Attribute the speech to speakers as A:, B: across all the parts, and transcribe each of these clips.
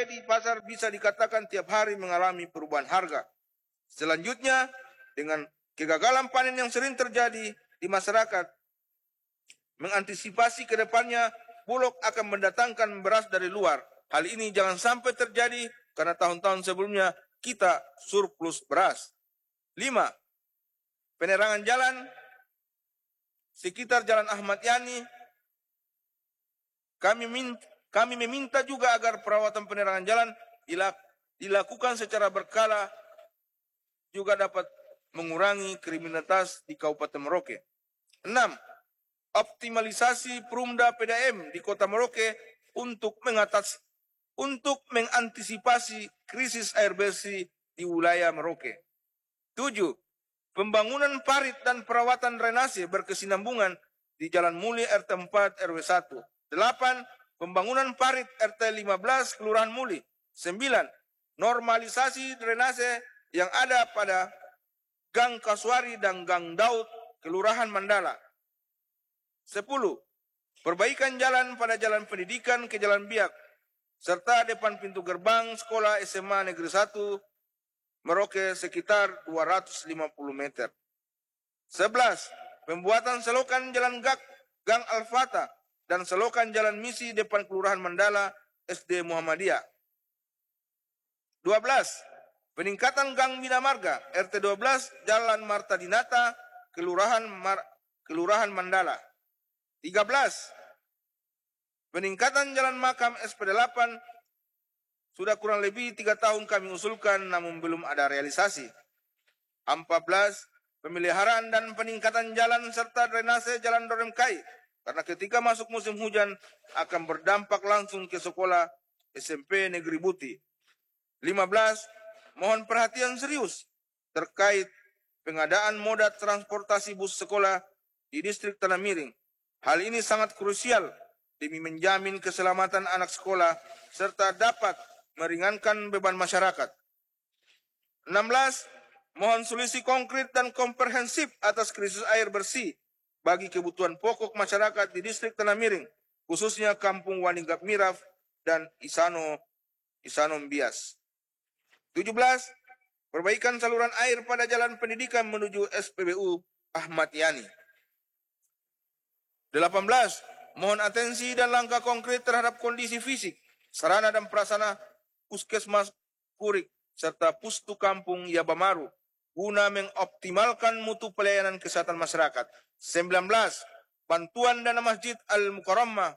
A: di pasar bisa dikatakan tiap hari mengalami perubahan harga. Selanjutnya, dengan kegagalan panen yang sering terjadi di masyarakat, mengantisipasi ke depannya, Bulog akan mendatangkan beras dari luar. Hal ini jangan sampai terjadi karena tahun-tahun sebelumnya kita surplus beras. 5. Penerangan jalan sekitar Jalan Ahmad Yani. Kami meminta juga agar perawatan penerangan jalan dilakukan secara berkala, juga dapat mengurangi kriminalitas di Kabupaten Merauke. 6. Optimalisasi Perumda PDAM di Kota Merauke untuk mengantisipasi krisis air bersih di wilayah Merauke. 7. Pembangunan parit dan perawatan drainase berkesinambungan di Jalan Muli RT 4 RW 1. 8. Pembangunan parit RT 15 Kelurahan Muli. 9. Normalisasi drainase yang ada pada Gang Kasuari dan Gang Daud Kelurahan Mandala. 10. Perbaikan jalan pada Jalan Pendidikan ke Jalan Biak serta depan pintu gerbang Sekolah SMA Negeri 1 Merauke sekitar 250 meter. 11. Pembuatan selokan Jalan Gang Al-Fatah dan selokan Jalan Misi depan Kelurahan Mandala SD Muhammadiyah. 12. Peningkatan Gang Bina Marga RT 12 Jalan Marta Dinata Kelurahan Mandala. 13. Peningkatan Jalan Makam SPD 8 sudah kurang lebih 3 tahun kami usulkan namun belum ada realisasi. 14. Pemeliharaan dan peningkatan jalan serta drainase Jalan Doremkai karena ketika masuk musim hujan akan berdampak langsung ke sekolah SMP Negeri Buti. 15. Mohon perhatian serius terkait pengadaan moda transportasi bus sekolah di distrik Tanah Miring. Hal ini sangat krusial demi menjamin keselamatan anak sekolah serta dapat meringankan beban masyarakat. 16. Mohon solusi konkret dan komprehensif atas krisis air bersih bagi kebutuhan pokok masyarakat di distrik Tanah Miring, khususnya Kampung Wanigap Miraf dan Isanom Bias. 17. Perbaikan saluran air pada Jalan Pendidikan menuju SPBU Ahmad Yani. 18. Mohon atensi dan langkah konkret terhadap kondisi fisik, sarana dan prasarana Puskesmas Kurik serta Pustu Kampung Yabamaru guna mengoptimalkan mutu pelayanan kesehatan masyarakat. 19. Bantuan dana Masjid Al-Mukarramah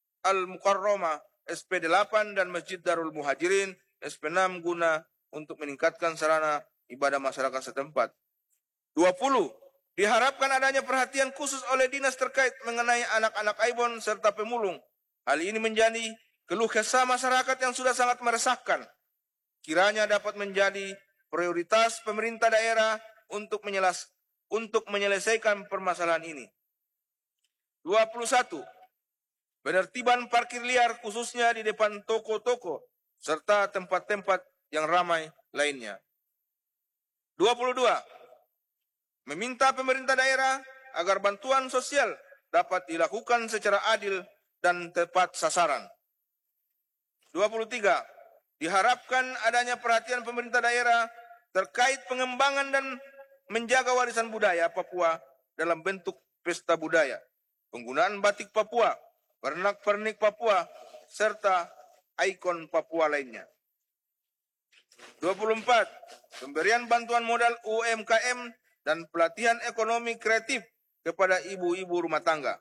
A: SP 8 dan Masjid Darul Muhajirin SP 6 guna untuk meningkatkan sarana ibadah masyarakat setempat. 20. Diharapkan adanya perhatian khusus oleh dinas terkait mengenai anak-anak Aibon serta pemulung. Hal ini menjadi keluh kesah masyarakat yang sudah sangat meresahkan. Kiranya dapat menjadi prioritas pemerintah daerah untuk menyelesaikan permasalahan ini. 21. Penertiban parkir liar khususnya di depan toko-toko serta tempat-tempat yang ramai lainnya. 22. Meminta pemerintah daerah agar bantuan sosial dapat dilakukan secara adil dan tepat sasaran. 23. Diharapkan adanya perhatian pemerintah daerah terkait pengembangan dan menjaga warisan budaya Papua dalam bentuk pesta budaya, penggunaan batik Papua, pernak-pernik Papua, serta ikon Papua lainnya. 24. Pemberian bantuan modal UMKM dan pelatihan ekonomi kreatif kepada ibu-ibu rumah tangga.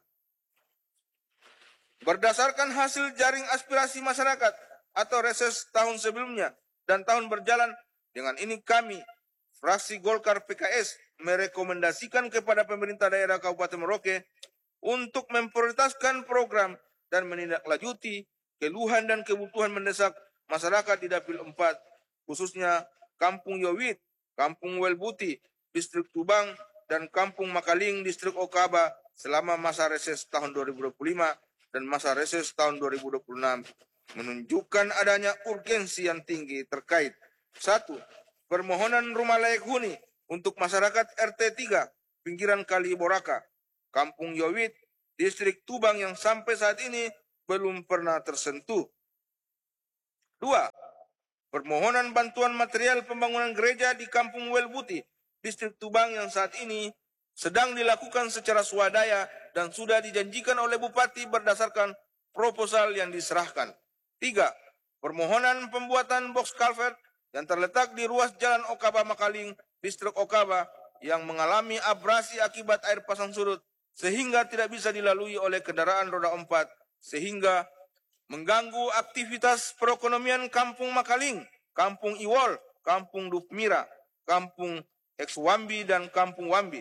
A: Berdasarkan hasil jaring aspirasi masyarakat atau reses tahun sebelumnya dan tahun berjalan, dengan ini kami, fraksi Golkar PKS, merekomendasikan kepada pemerintah daerah Kabupaten Merauke untuk memprioritaskan program dan menindaklanjuti keluhan dan kebutuhan mendesak masyarakat di Dapil 4, khususnya Kampung Yowit, Kampung Welbuti, Distrik Tubang, dan Kampung Makaling, Distrik Okaba selama masa reses tahun 2025 dan masa reses tahun 2026 menunjukkan adanya urgensi yang tinggi terkait 1. Permohonan rumah layak huni untuk masyarakat RT 3 pinggiran Kali Boraka, Kampung Yowit, Distrik Tubang yang sampai saat ini belum pernah tersentuh. 2. permohonan bantuan material pembangunan gereja di Kampung Welbuti, Distrik Tubang yang saat ini sedang dilakukan secara swadaya dan sudah dijanjikan oleh Bupati berdasarkan proposal yang diserahkan. 3. Permohonan pembuatan box culvert yang terletak di ruas Jalan Okaba Makaling, Distrik Okaba yang mengalami abrasi akibat air pasang surut sehingga tidak bisa dilalui oleh kendaraan roda 4 sehingga mengganggu aktivitas perekonomian Kampung Makaling, Kampung Iwol, Kampung Dupmira, Kampung Ekswambi, dan Kampung Wambi,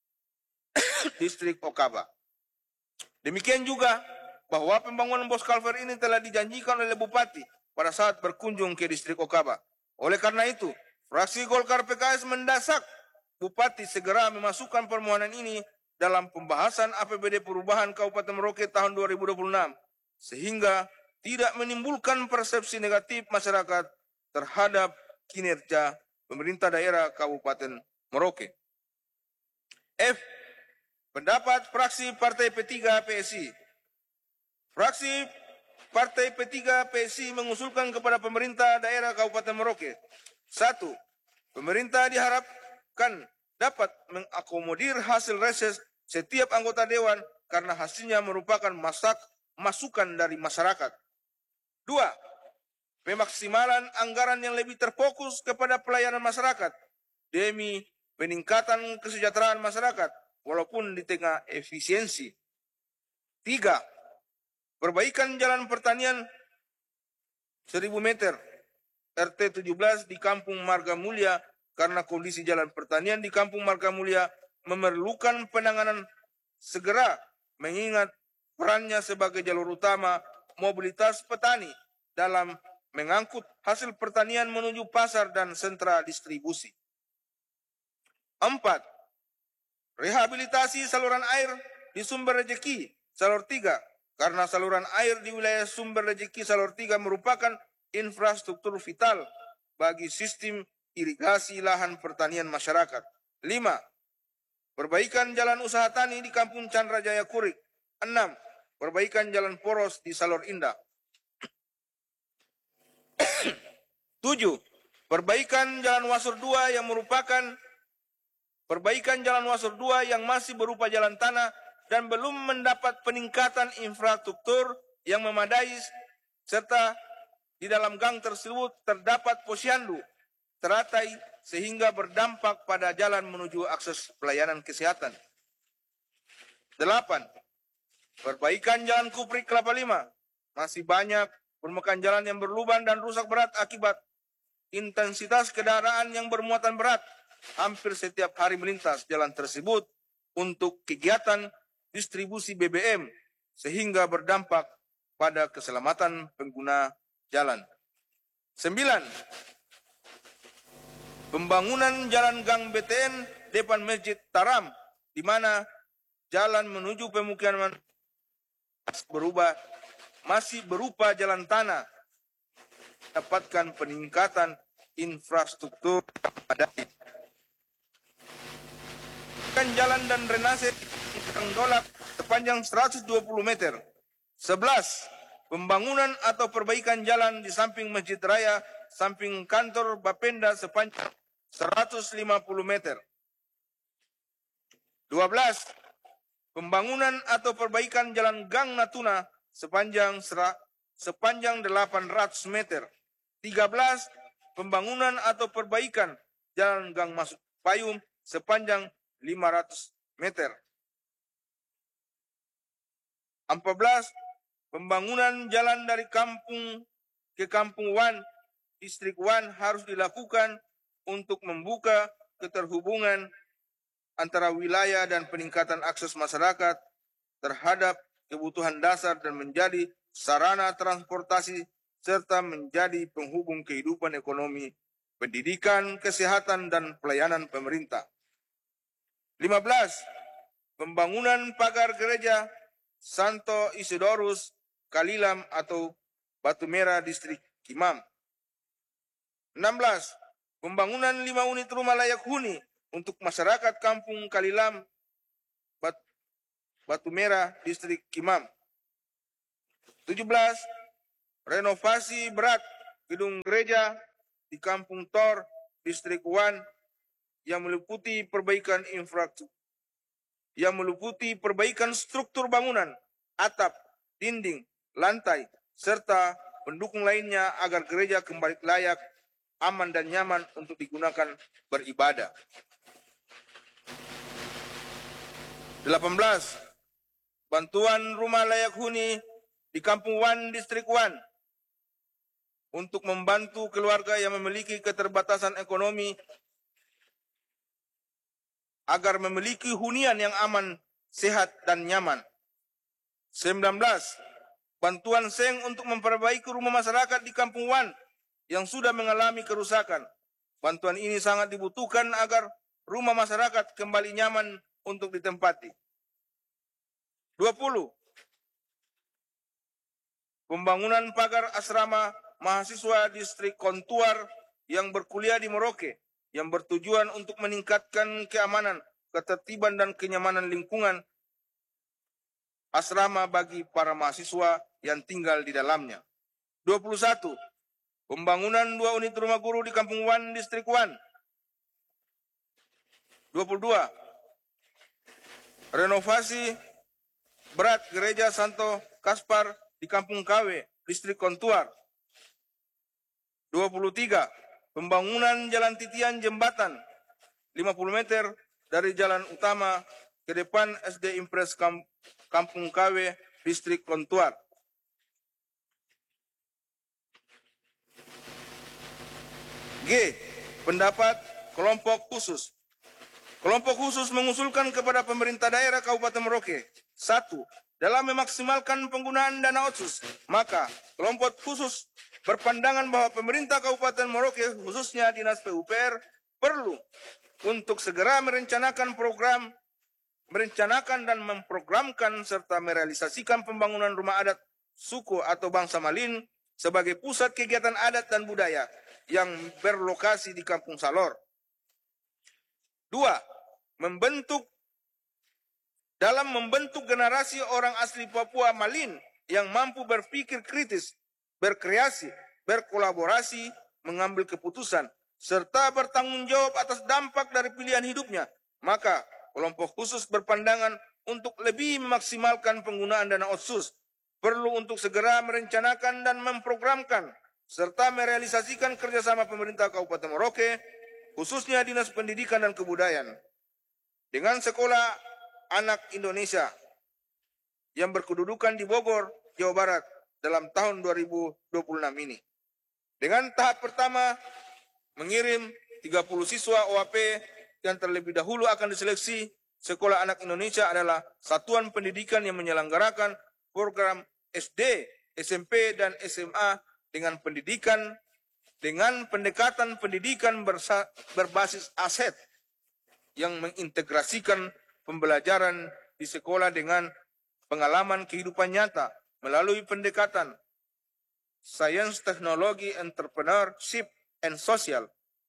A: Distrik Okaba. Demikian juga bahwa pembangunan box culvert ini telah dijanjikan oleh Bupati pada saat berkunjung ke Distrik Okaba. Oleh karena itu, fraksi Golkar PKS mendesak Bupati segera memasukkan permohonan ini dalam pembahasan APBD Perubahan Kabupaten Merauke tahun 2026, sehingga tidak menimbulkan persepsi negatif masyarakat terhadap kinerja pemerintah daerah Kabupaten Merauke. F. Pendapat fraksi Partai P3 PSI. Fraksi Partai P3 PSI mengusulkan kepada pemerintah daerah Kabupaten Merauke. 1. Pemerintah diharapkan dapat mengakomodir hasil reses setiap anggota dewan karena hasilnya merupakan masukan dari masyarakat. 2. Pemaksimalan anggaran yang lebih terfokus kepada pelayanan masyarakat demi peningkatan kesejahteraan masyarakat walaupun di tengah efisiensi. 3. Perbaikan jalan pertanian 1000 meter RT 17 di Kampung Marga Mulia karena kondisi jalan pertanian di Kampung Marga Mulia memerlukan penanganan segera mengingat perannya sebagai jalur utama mobilitas petani dalam mengangkut hasil pertanian menuju pasar dan sentra distribusi. 4. Rehabilitasi saluran air di Sumber Rejeki Salur 3 karena saluran air di wilayah Sumber Rejeki Salur 3 merupakan infrastruktur vital bagi sistem irigasi lahan pertanian masyarakat. 5. Perbaikan jalan usaha tani di Kampung Chandra Jaya Kurik. 6. Perbaikan jalan poros di Salur Indah. 7. Perbaikan jalan Wasur 2 yang merupakan perbaikan jalan Wasur 2 yang masih berupa jalan tanah dan belum mendapat peningkatan infrastruktur yang memadai serta di dalam gang tersebut terdapat posyandu, teratai sehingga berdampak pada jalan menuju akses pelayanan kesehatan. 8. Perbaikan jalan Kuprik Kelapa 5. Masih banyak permukaan jalan yang berlubang dan rusak berat akibat intensitas kendaraan yang bermuatan berat hampir setiap hari melintas jalan tersebut untuk kegiatan distribusi BBM sehingga berdampak pada keselamatan pengguna jalan. 9. Pembangunan jalan gang BTN depan Masjid Taram di mana jalan menuju pemukiman masih berupa jalan tanah dapatkan peningkatan infrastruktur pada jalan dan drainase Dolak sepanjang 120 meter. 11. Pembangunan atau perbaikan jalan di samping Masjid Raya, samping kantor Bapenda sepanjang 150 meter. 12. Pembangunan atau perbaikan jalan Gang Natuna sepanjang 800 meter. 13. Pembangunan atau perbaikan jalan Gang Masuk Payung sepanjang 500 meter. 14. Pembangunan jalan dari kampung ke Kampung Wan, Distrik Wan harus dilakukan untuk membuka keterhubungan antara wilayah dan peningkatan akses masyarakat terhadap kebutuhan dasar dan menjadi sarana transportasi serta menjadi penghubung kehidupan ekonomi, pendidikan, kesehatan, dan pelayanan pemerintah. 15. Pembangunan pagar gereja Santo Isidorus Kalilam atau Batu Merah Distrik Kimam. 16. Pembangunan 5 unit rumah layak huni untuk masyarakat Kampung Kalilam Batu Merah Distrik Kimam. 17. Renovasi berat gedung gereja di Kampung Tor, Distrik Wan, yang meliputi perbaikan infrastruktur, yang meliputi perbaikan struktur bangunan, atap, dinding, lantai, serta pendukung lainnya agar gereja kembali layak, aman dan nyaman untuk digunakan beribadah. 18. Bantuan rumah layak huni di Kampung Wan, Distrik Wan, untuk membantu keluarga yang memiliki keterbatasan ekonomi agar memiliki hunian yang aman, sehat, dan nyaman. 19. Bantuan seng untuk memperbaiki rumah masyarakat di Kampung Wan yang sudah mengalami kerusakan. Bantuan ini sangat dibutuhkan agar rumah masyarakat kembali nyaman untuk ditempati. 20. Pembangunan pagar asrama mahasiswa Distrik Kontuar yang berkuliah di Merauke, yang bertujuan untuk meningkatkan keamanan, ketertiban, dan kenyamanan lingkungan asrama bagi para mahasiswa yang tinggal di dalamnya. 21. Pembangunan 2 unit rumah guru di Kampung Wan, Distrik Wan. 22. Renovasi berat Gereja Santo Kaspar di Kampung Kawe, Distrik Kontuar. 23. Pembangunan jalan titian jembatan 50 meter dari jalan utama ke depan SD Impres Kampung Kawe, Distrik Kontuar. G. Pendapat kelompok khusus. Kelompok khusus mengusulkan kepada pemerintah daerah Kabupaten Merauke. 1. Dalam memaksimalkan penggunaan dana otsus, maka kelompok khusus berpandangan bahwa pemerintah Kabupaten Merauke, khususnya Dinas PUPR, perlu untuk segera merencanakan dan memprogramkan serta merealisasikan pembangunan rumah adat suku atau bangsa Malin sebagai pusat kegiatan adat dan budaya yang berlokasi di Kampung Salor. 2. Dalam membentuk generasi orang asli Papua Malin yang mampu berpikir kritis, berkreasi, berkolaborasi, mengambil keputusan, serta bertanggung jawab atas dampak dari pilihan hidupnya, maka kelompok khusus berpandangan untuk lebih memaksimalkan penggunaan dana otsus, perlu untuk segera merencanakan dan memprogramkan, serta merealisasikan kerjasama pemerintah Kabupaten Merauke, khususnya Dinas Pendidikan dan Kebudayaan, dengan Sekolah Anak Indonesia yang berkedudukan di Bogor, Jawa Barat dalam tahun 2026 ini. Dengan tahap pertama, mengirim 30 siswa OAP yang terlebih dahulu akan diseleksi. Sekolah Anak Indonesia adalah satuan pendidikan yang menyelenggarakan program SD, SMP, dan SMA dengan pendekatan pendidikan berbasis aset yang mengintegrasikan pembelajaran di sekolah dengan pengalaman kehidupan nyata melalui pendekatan sains, teknologi, entrepreneurship, and social.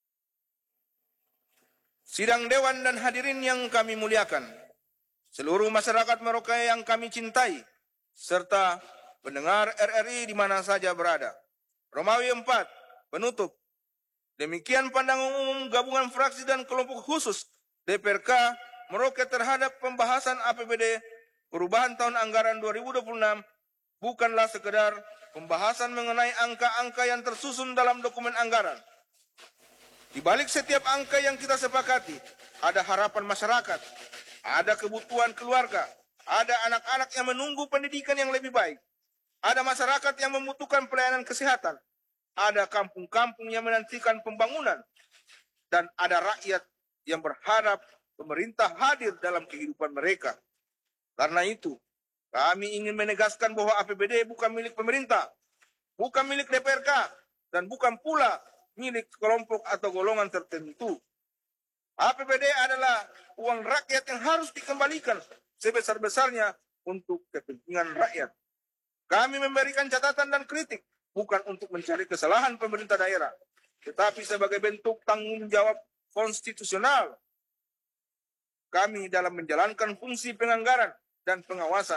A: Sidang Dewan dan hadirin yang kami muliakan, seluruh masyarakat Merauke yang kami cintai, serta pendengar RRI di mana saja berada. Romawi 4, penutup. Demikian pandangan umum gabungan fraksi dan kelompok khusus DPRK Merauke terhadap pembahasan APBD perubahan tahun anggaran 2026 bukanlah sekedar pembahasan mengenai angka-angka yang tersusun dalam dokumen anggaran. Di balik setiap angka yang kita sepakati, ada harapan masyarakat, ada kebutuhan keluarga, ada anak-anak yang menunggu pendidikan yang lebih baik, ada masyarakat yang membutuhkan pelayanan kesehatan, ada kampung-kampung yang menantikan pembangunan, dan ada rakyat yang berharap pemerintah hadir dalam kehidupan mereka. Karena itu, kami ingin menegaskan bahwa APBD bukan milik pemerintah, bukan milik DPRK, dan bukan pula milik kelompok atau golongan tertentu. APBD adalah uang rakyat yang harus dikembalikan sebesar-besarnya untuk kepentingan rakyat. Kami memberikan catatan dan kritik bukan untuk mencari kesalahan pemerintah daerah, tetapi sebagai bentuk tanggung jawab konstitusional kami dalam menjalankan fungsi penganggaran dan pengawasan.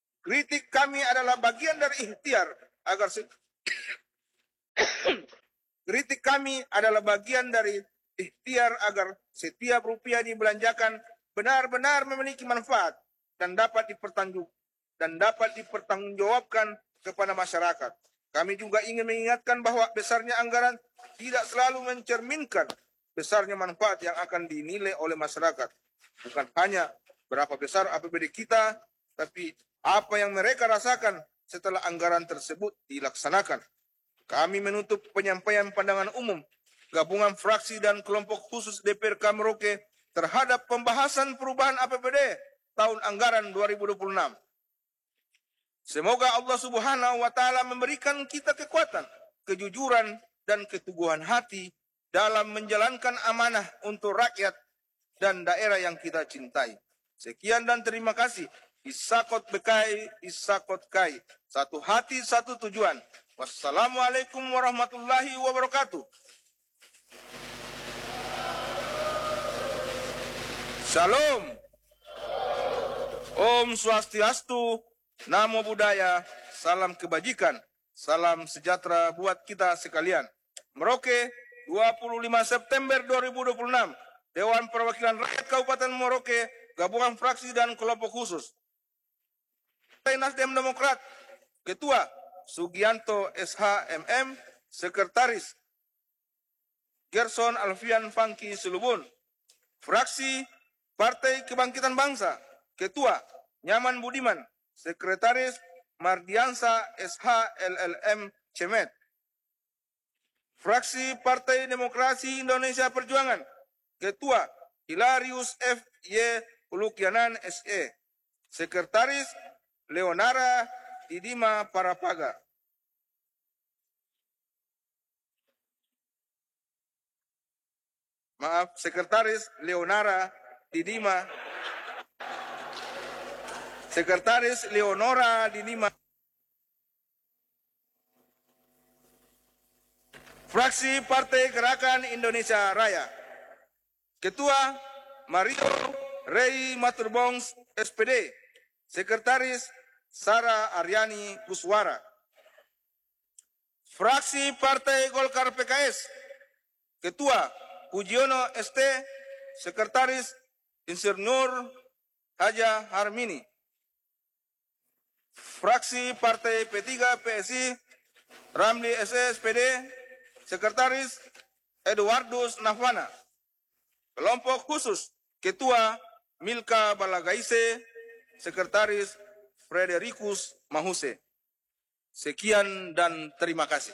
A: Kritik kami adalah bagian dari ikhtiar kami adalah bagian dari ikhtiar agar setiap rupiah dibelanjakan benar-benar memiliki manfaat dan dapat dipertanggungjawabkan kepada masyarakat. Kami juga ingin mengingatkan bahwa besarnya anggaran tidak selalu mencerminkan besarnya manfaat yang akan dinilai oleh masyarakat. Bukan hanya berapa besar APBD kita, tapi apa yang mereka rasakan setelah anggaran tersebut dilaksanakan. Kami menutup penyampaian pandangan umum gabungan fraksi dan kelompok khusus DPRK Merauke terhadap pembahasan perubahan APBD tahun anggaran 2026. Semoga Allah Subhanahu wa Ta'ala memberikan kita kekuatan, kejujuran, dan keteguhan hati dalam menjalankan amanah untuk rakyat dan daerah yang kita cintai. Sekian dan terima kasih. Isakot bekai, isakot kai. Satu hati, satu tujuan. Wassalamualaikum warahmatullahi wabarakatuh. Shalom. Om Swastiastu. Namo Buddhaya. Salam kebajikan. Salam sejahtera buat kita sekalian. Merauke, 25 September 2026. Dewan Perwakilan Rakyat Kabupaten Merauke, gabungan fraksi dan kelompok khusus. Partai Nasdem Demokrat, Ketua Sugianto SHMM, Sekretaris Gerson Alfian Fangki Sulubun. Fraksi Partai Kebangkitan Bangsa, Ketua Nyaman Budiman, Sekretaris Mardiansa SHLLM Cemet. Fraksi Partai Demokrasi Indonesia Perjuangan, Ketua Hilarius F. Y. Ulukianan SE. Sekretaris Leonara Didima Parapaga. Maaf, Sekretaris Leonara Didima. Sekretaris Leonora Didima. Fraksi Partai Gerakan Indonesia Raya. Ketua Mario Rey Maturbongs SPD. Sekretaris Sara Aryani Kuswara. Fraksi Partai Golkar PKS. Ketua Pujiono ST. Sekretaris Insinyur Haja Harmini. Fraksi Partai P3 PSI Ramli SE SPD. Sekretaris Eduardus Navana. Kelompok khusus Ketua Milka Balagaise. Sekretaris Fredericus Mahuse. Sekian dan terima kasih.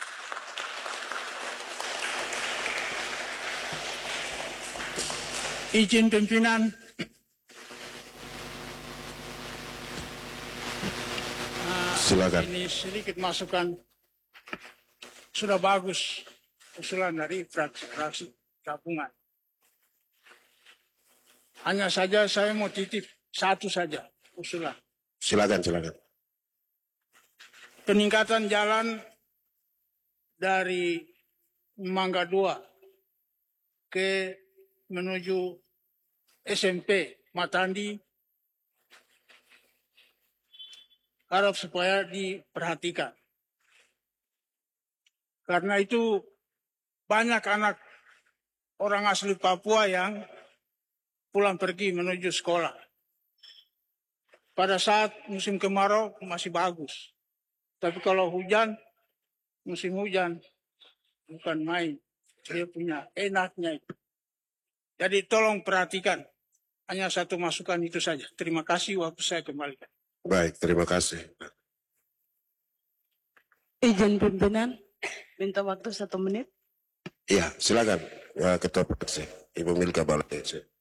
B: Izin pimpinan.
C: Silakan.
B: Ini sedikit masukan. Sudah bagus usulan dari fraksi-fraksi gabungan. Hanya saja saya mau titip satu saja usulan.
C: Silakan, silakan.
B: Peningkatan jalan dari Mangga 2 ke menuju SMP Matandi harap supaya diperhatikan. Karena itu banyak anak orang asli Papua yang pulang pergi menuju sekolah. Pada saat musim kemarau masih bagus. Tapi kalau hujan, musim hujan bukan main. Dia punya enaknya itu. Jadi tolong perhatikan. Hanya satu masukan itu saja. Terima kasih, waktu saya kembalikan.
C: Baik, terima kasih.
D: Izin pimpinan, minta waktu 1 menit.
C: Iya, silakan. Ya, Ketua Fraksi, Ibu Milka Balagaise.